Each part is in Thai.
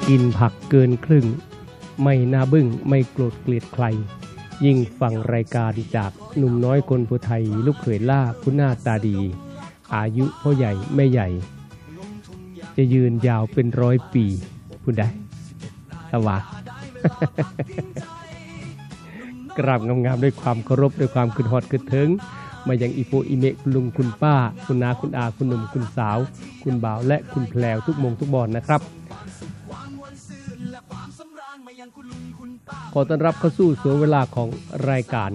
กินผักเกินครึ่งไม่น่าบึ้งไม่โกรธเกลียดใครยิ่งฟังรายการจากหนุ่มน้อยคนผู้ไทยลูกเขยล่าผู้หน้าตาดีอายุพ่อใหญ่แม่ใหญ่จะยืนยาวเป็น100 ปีพูดได้สวัสดิ์ กราบงามๆด้วยความเคารพด้วยความคิดฮอดคิดถึงมายังอีโฟอีเมะคุณลุงคุณป้าคุณน้าคุณอาคุณหนุ่มคุณสาวคุณบ่าวและคุณแพรวทุกมงทุกบอนนะครับขอต้อนรับเข้าสู่ช่วงเวลาของรายการ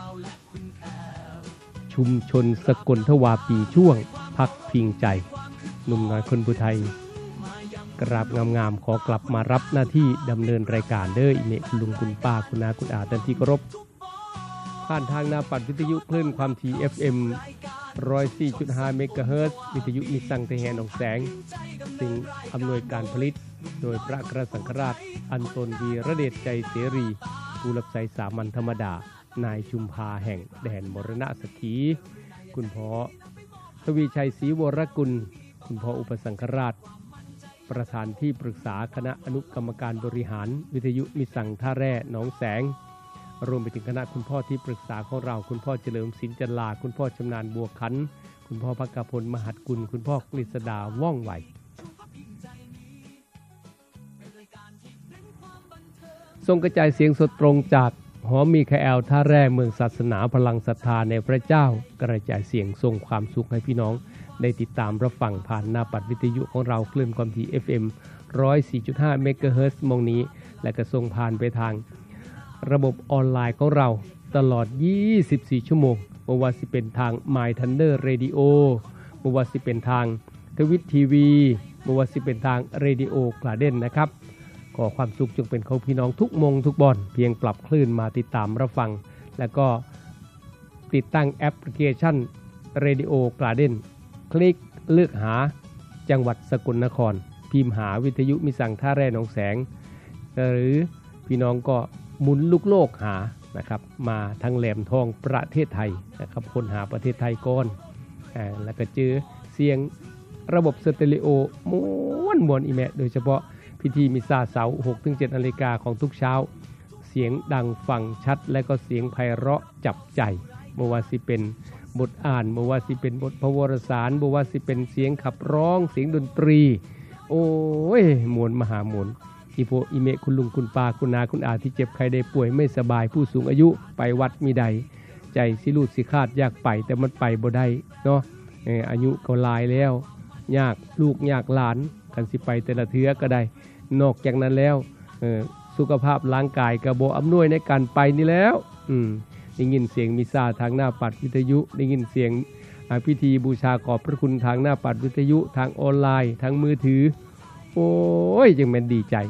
ชุมชนสกลทวาปีช่วงพักพิงใจหนุ่มน้อยคนผู้ไทยกราบงามๆขอกลับมารับหน้าที่ดำเนินรายการเด้ออีเมะคุณลุงคุณป้าคุณน้าคุณอาท่านที่เคารพผ่านทางหน้าปัดวิทยุคลื่นความถี่ FM 104.5 เมกะเฮิรตซ์วิทยุมีสั่งเทแหนองแสงสิ่งอำนวยการผลิตโดยพระกระสังฆราชอันตนวีระเดชใจเสรีผู้รับใช้สามัญธรรมดานายชุมพาแห่งแดนมรณะสถีคุณพ่อทวีชัยศรีวรกุลคุณพ่ออุปสังฆราชประธานที่ปรึกษาคณะอนุกรรมการบริหารวิทยุมิสั่งท่าแร่หนองแสงรวมไปถึงคณะคุณพ่อที่ปรึกษาของเราคุณพ่อเฉลิมศิลป์จันลาคุณพ่อชำนาญบัวขันคุณพ่อภักพลมหัดกุลคุณพ่อกฤษดาว่องไวส่งกระจายเสียงสดตรงจากหอมีคาแอลท่าแร่เมืองศาสนาพลังศรัทธาในพระเจ้ากระจายเสียงส่งความสุขให้พี่น้องได้ติดตามรับฟังผ่านหน้าปัดวิทยุของเราคลื่นความถี่ FM 104.5 เมกะเฮิรตซ์มงนี้และก็ส่งผ่านไปทางระบบออนไลน์ของเราตลอด24ชั่วโมงไม่ว่าสิเป็นทาง My Thunder Radio ไม่ว่าสิเป็นทางทวิตทีวีไม่ว่าสิเป็นทาง Radio Garden นะครับขอความสุขจงเป็นของพี่น้องทุกมงทุกบอนเพียงปรับคลื่นมาติดตามรับฟังแล้วก็ติดตั้งแอปพลิเคชัน Radio Garden คลิกเลือกหาจังหวัดสกลนครพิมพ์หาวิทยุมิสั่งท่าแร่หนองแสงหรือพี่น้องก็หมุนลูกโลกหานะครับมาทางแหลมทองประเทศไทยนะครับค้นหาประเทศไทยก่อนแล้วก็เจอเสียงระบบสเตอริโอม้วนอีแมะโดยเฉพาะพิธีมิซาเสาร์ 6-7 นาฬิกาของทุกเช้าเสียงดังฟังชัดและก็เสียงไพเราะจับใจไม่ว่าสิเป็นบทอ่านไม่ว่าสิเป็นบทพระวรสารไม่ว่าสิเป็นเสียงขับร้องเสียงดนตรีโอ้ยมวลมหามวลอีโฟอีเมะคุณลุงคุณป้าคุณนาคุณอาที่เจ็บใครได้ป่วยไม่สบายผู้สูงอายุไปวัดมีใดใจสิลูดสิคาดอยากไปแต่มันไปบ่ได้เนาะอายุก็หลายแล้วยากลูกยากหลานกันสิไปแต่ละเทือก็ได้นอกจากนั้นแล้วสุขภาพร่างกายก็บ่อำนวยในการไปนี่แล้วได้ยินเสียงมิซาทางหน้าปัดวิทยุได้ยินเสียงพิธีบูชาขอบพระคุณทางหน้าปัดวิทยุทางออนไลน์ทางมือถือโอ้ยยังเป็นดีใจ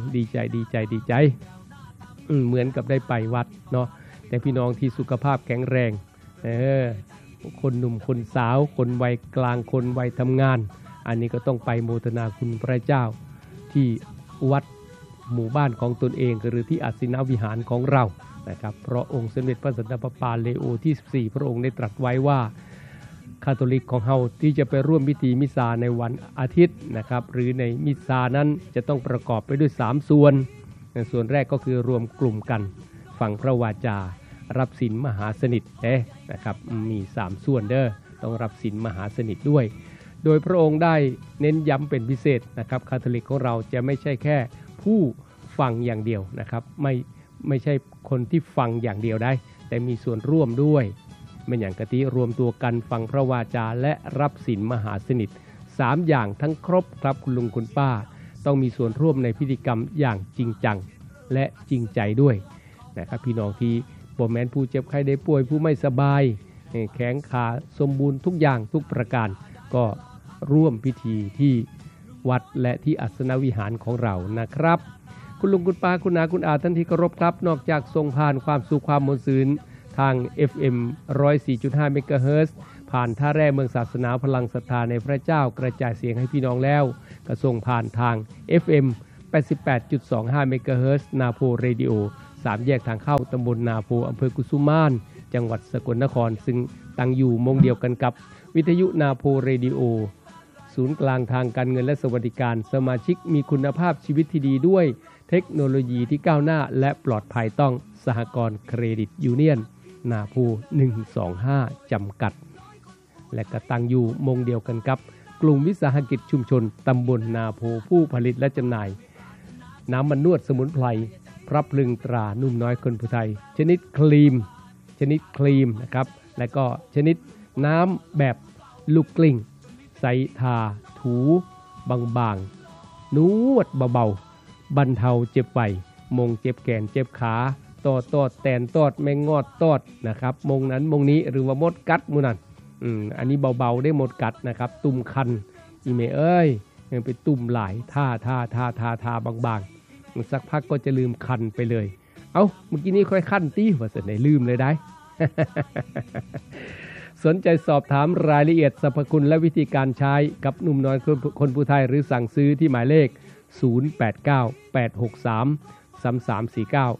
เหมือนกับได้ไปวัดเนาะแต่พี่น้องที่สุขภาพแข็งแรงคนหนุ่มคนสาวคนวัยกลางคนวัยทำงานอันนี้ก็ต้องไปโมทนาคุณพระเจ้าที่วัดหมู่บ้านของตนเองหรือที่อัศนวิหารของเรานะครับเพราะองค์สมเด็จพระสันตะปาปาเลโอที่14พระองค์ได้ตรัสไว้ว่าคาทอลิกของเฮาที่จะไปร่วมพิธีมิซาในวันอาทิตย์นะครับหรือในมิซานั้นจะต้องประกอบไปด้วย3ส่วนส่วนแรกก็คือรวมกลุ่มกันฟังพระวาจารับศีลมหาสนิทนะครับมี3ส่วนเด้อต้องรับศีลมหาสนิทด้วยโดยพระองค์ได้เน้นย้ำเป็นพิเศษนะครับคาทอลิกของเราจะไม่ใช่แค่ผู้ฟังอย่างเดียวนะครับไม่ใช่คนที่ฟังอย่างเดียวได้แต่มีส่วนร่วมด้วยเป็นอย่างกะทิรวมตัวกันฟังพระวาจาและรับศีลมหาสนิท3อย่างทั้งครบครับคุณลุงคุณป้าต้องมีส่วนร่วมในพิธีกรรมอย่างจริงจังและจริงใจด้วยนะครับพี่น้องที่บ่แม่นผู้เจ็บไข้ได้ป่วยผู้ไม่สบายแข้งขาสมบูรณ์ทุกอย่างทุกประการก็ร่วมพิธีที่วัดและที่อัศนวิหารของเรานะครับคุณลุงคุณป้าคุณนาคุณอาท่านที่เคารพครับนอกจากส่งผ่านความสุขความมวลซื่นทาง FM 104.5 เมกะเฮิรตซ์ผ่านท่าแร่เมืองศาสนาพลังศรัทธาในพระเจ้ากระจายเสียงให้พี่น้องแล้วก็ส่งผ่านทาง FM 88.25 เมกะเฮิรตซ์นาโพเรดิโอ3แยกทางเข้าตำบลนาโพอำเภอกุสุมานจังหวัดสกลนครซึ่งตั้งอยู่มงเดียวกันกับวิทยุนาโพเรดิโอศูนย์กลางทางการเงินและสวัสดิการสมาชิกมีคุณภาพชีวิตที่ดีด้วยเทคโนโลยีที่ก้าวหน้าและปลอดภัยต้องสหกรณ์เครดิตยูเนียนนาภู125จำกัดและก็ตั้งอยู่มงเดียวกันกับกลุ่มวิสาหกิจชุมชนตำบลนาโพผู้ผลิตและจำหน่ายน้ำมันนวดสมุนไพรพระพลึงตรานุ่มน้อยคนผู้ไทยชนิดครีมนะครับและก็ชนิดน้ำแบบลูกกลิ้งใส่ทาถูบางๆนวดเบาๆบรรเทาเจ็บไหล่มงเจ็บแขนเจ็บขาตอดแตนตอดแมงงอดตอดนะครับมงนั้นมงนี้หรือว่ามดกัดมูนั่นอันนี้เบาๆได้หมดกัดนะครับตุ่มคันอีเมเอ้ยไปตุ่มหลายท่าบางๆสักพักก็จะลืมคันไปเลยเอ้าเมื่อกี้นี้ค่อยคันตี้ว่าจะไหนลืมเลยได้ สนใจสอบถามรายละเอียดสรรพคุณและวิธีการใช้กับหนุ่มน้อยคนผู้ไทยหรือสั่งซื้อที่หมายเลข0898633349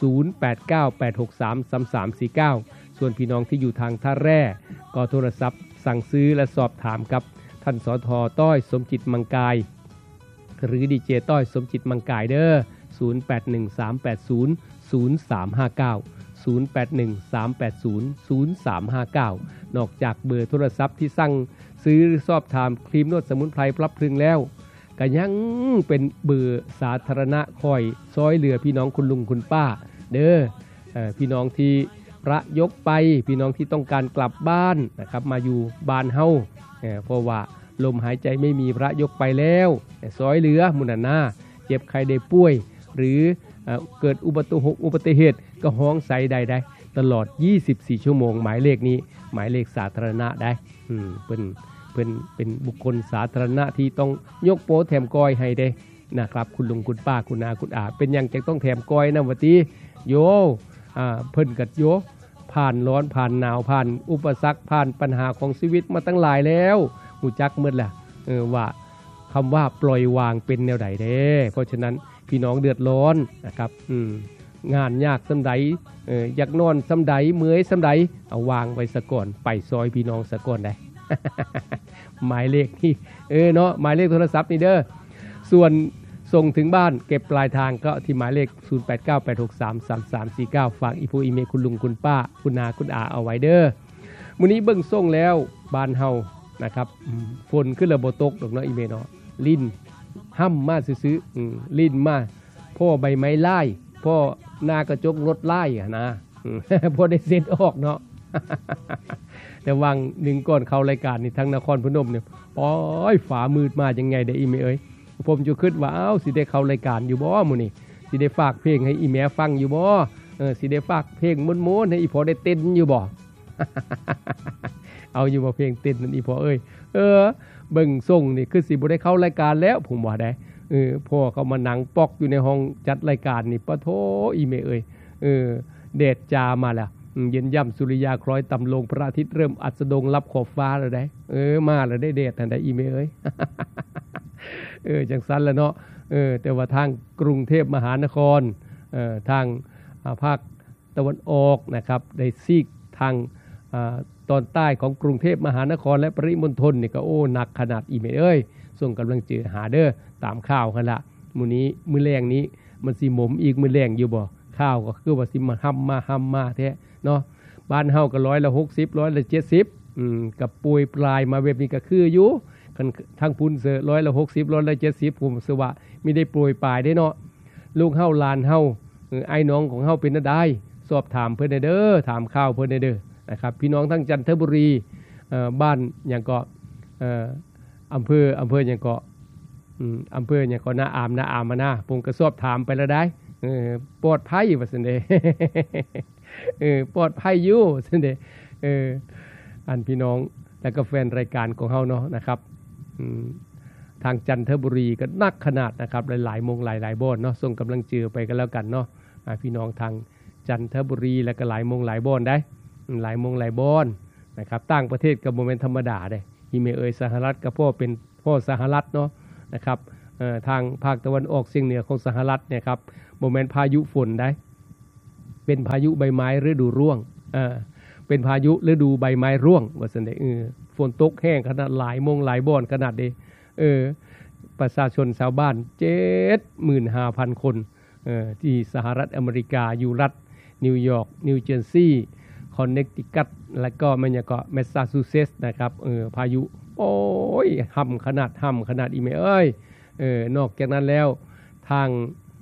0898633349ส่วนพี่น้องที่อยู่ทางท่าแร่ก็โทรศัพท์สั่งซื้อและสอบถามกับท่านสท.ต้อยสมจิตมังกายหรือดีเจต้อยสมจิตมังกายเด้อ0813800359 0813800359นอกจากเบอร์โทรศัพท์ที่สั่งซื้อสอบถามครีมนวดสมุนไพรพลับพลึงแล้วก็ยังเป็นเบอร์สาธารณะคอยซอยเหลือพี่น้องคุณลุงคุณป้าเด้อพี่น้องที่พระยกไปพี่น้องที่ต้องการกลับบ้านนะครับมาอยู่บ้านเฮาเพราะว่าลมหายใจไม่มีพระยกไปแล้วซอยเหลือมุนนาเจ็บใครได้ป่วยหรือเกิดอุบัติเหตุก็ห้องใส่ได้ตลอด24ชั่วโมงหมายเลขนี้หมายเลขสาธารณะได้เป็นบุคคลสาธารณะที่ต้องยกโป้แถมก้อยให้ได้นะครับคุณลุงคุณป้าคุณอาคุณอาเป็นยังจะต้องแถมก้อยนะวะตีโยเพิ่นกัดโยผ่านร้อนผ่านหนาวผ่านอุปสรรคผ่านปัญหาของชีวิตมาตั้งหลายแล้วหูจักหมดแหละว่าคำว่าปล่อยวางเป็นแนวใดเด้เพราะฉะนั้นพี่น้องเดือดร้อนนะครับงานยากสำใดอยากนอนสำใดเมื่อยสำใดเอาวางไว้ซะก่อนไปซอยพี่น้องซะก่อนได้ หมายเลขนี่เนาะหมายเลขโทรศัพท์นี่เด้อส่วนส่งถึงบ้านเก็บปลายทางก็ที่หมายเลข0898633349ฝากอีโพอีเมลคุณลุงคุณป้าคุณนาคุณอาเอาไว้เด้อมื้อนี้เบิ่งส่งแล้วบ้านเฮานะครับฝนขึ้นแล้วบ่ตกดอกเนาะอีเมลเนาะลิ้นห้ำมาซื้อลิ้นมาพ่อใบไม้ไล่พ่อหน้ากระจกรถไล่นะพ่อได้เซ็ตออกเนาะ แต่วังหนึ่งก่อนเข้ารายการนี่ทั้งนครพนมเนี่ยโอ้ยฝามืดมายังไงได้อีเมลผมจะคิดว่าสิได้เข้ารายการอยู่บ่มื้อนี้สิได้ฝากเพลงให้อีแม่ฟังอยู่บ่สิได้ฝากเพลงม้วนๆให้อีพ่อได้เต้นอยู่บ่ เอาอยู่บ่เพลงเต้นนั่นอีพ่อเบิ่งส่งนี่คือสิบ่ได้เข้ารายการแล้วผมว่าได้พ่อเขามานั่งปอกอยู่ในห้องจัดรายการนี่ปะโถอีเมแดดจามาแล้วเย็นย่ำสุริยาคล้อยต่ำลงพระอาทิตย์เริ่มอัสดงรับขอบฟ้าแล้วได้มาแล้วได้แดดนั่นได้อีเมจังซั่นแล้วเนาะแต่ว่าทางกรุงเทพมหานครทางภาคตะวันออกนะครับได้ซีกทางตอนใต้ของกรุงเทพมหานครและปริมณฑลนี่ก็หนักขนาดอีเมส่งกำลังเจอหาเด้อตามข่าวกันละมื้อแรงนี้มันสิหมมอีกมื้อแรงอยู่บ่ข้าวก็คือว่าสิมาห้ำมาแท้เนาะบ้านเฮาก็160 170กับปุยปลายมาแบบนี้ก็คืออยู่ทางพุ่นเสือ160 170ผมสิว่ามีได้ปุยปลายได้เนาะลูกเฮาหลานเฮาไอ้น้องของเฮาเป็นจังได๋สอบถามเพิ่นเด้อถามข่าวเพิ่นเด้อนะครับพี่น้องทั้งจันทบุรีบ้านหยังก็อำเภอหยังก็อำเภอหยังก็นาอามมานะผมก็สอบถามไปแล้วได้ปลอดภัยว่าซั่นเด้ ปลอดภัยอยู่ซั่นเด้อันพี่น้องแล้วก็แฟนรายการของเฮาเนาะนะครับทางจันทบุรีก็นักขนาดนะครับหลายๆมงหลายๆบ่อนเนาะส่งกำลังเจอไปกันแล้วกันเนาะพี่น้องทางจันทบุรีแล้วก็หลายมงหลายบ่อนได้หลายมงหลายบ่อนนะครับต่างประเทศก็บ่แม่นธรรมดาเด้อีเมสหรัฐก็พ่อเป็นพ่อสหรัฐเนาะนะครับทางภาคตะวันออกเฉียงเหนือของสหรัฐเนี่ยครับบ่แม่นพายุฝนได้เป็นพายุใบไม้ฤดูร่วงเป็นพายุฤดูใบไม้ร่วงว่าซั่นเด้ฝนตกแห้งขนาดหลายมงหลายบ่อนขนาดเด้ประชาชนชาวบ้าน 75,000 คนที่สหรัฐอเมริกาอยู่รัฐนิวยอร์กนิวเจอร์ซีย์คอนเนคติคัตและก็มันยังก็แมสซาชูเซตส์นะครับพายุโอ้ยห่ำขนาดอีเมนอกจากนั้นแล้วทาง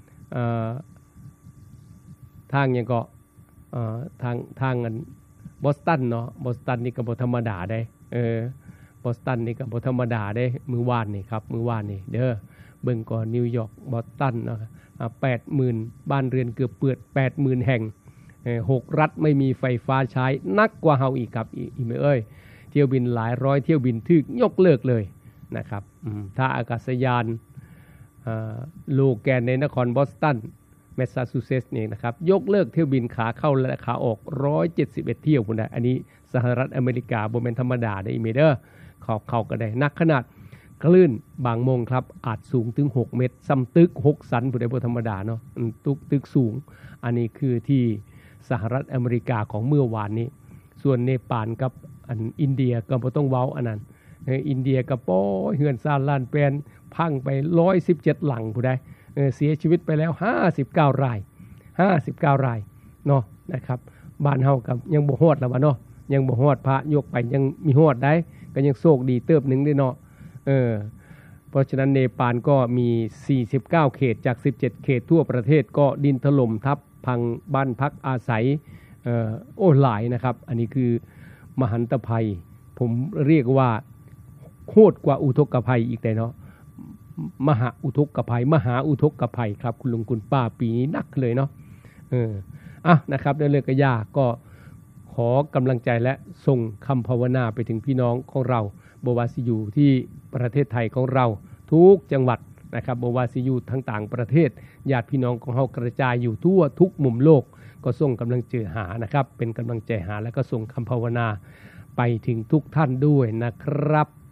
ยังก็ทางบอสตันเนาะบอสตันนี่ก็บ่ธรรมดาได้บอสตันนี่ก็บ่ธรรมดาได้มื้อวานนี่เด้อเบิ่งก่อนนิวยอร์กบอสตันเนาะ80,000 บ้านเรือนเกือบเปิด 80,000 แห่ง6 รัฐไม่มีไฟฟ้าใช้นักกว่าเฮาอีกครับอีเมเที่ยวบินหลายร้อยเที่ยวบินถูกยกเลิกเลยนะครับถ้าอากาศยานโลแกนในนครบอสตันแมสซาชูเซตส์นี่นะครับยกเลิกเที่ยวบินขาเข้าและขาออก171เที่ยวพุ่นน่ะอันนี้สหรัฐอเมริกาบ่แม่นธรรมดาได้อีเมเด้อเข้าก็ได้นักขนาดคลื่นบางโมงครับอาจสูงถึง6 เมตรซ้ำตึก6สันพุ่นได้บ่ธรรมดาเนาะตึกสูงอันนี้คือที่สหรัฐอเมริกาของเมื่อวานนี้ส่วนเนปาลกับอินเดียก็บ่ต้องเว้าอันนั้นอินเดียก็ป้อยเฮือนซ่านล้านแปลนพังไป117หลังผู้ใดเสียชีวิตไปแล้ว59 รายเนาะนะครับบ้านเฮากับยังบ่ฮอดแล้วว่าเนาะยังบ่ฮอดพระยกไปยังมีฮอดได้ก็ยังโชคดีเติบนึงได้เนาะเพราะฉะนั้นเนปาลก็มี49เขตจาก17เขตทั่วประเทศก็ดินถล่มทับพังบ้านพักอาศัยหลายนะครับอันนี้คือมหันตภัยผมเรียกว่าโคตรกว่าอุทกภัยอีกแต่เนาะมหาอุทกภัยครับคุณลุงคุณป้าปีนี้นักเลยเนาะนะครับในเรื่องกระยาก็ขอกำลังใจและส่งคำภาวนาไปถึงพี่น้องของเราบวาซิอยู่ที่ประเทศไทยของเราทุกจังหวัดนะครับบวาซิอยู่ทั้งต่างประเทศญาติพี่น้องของเรากระจายอยู่ทั่วทุกมุมโลกก็ส่งกำลังใจหานะครับเป็นกำลังใจหาและก็ส่งคำภาวนาไปถึงทุกท่านด้วยนะครับ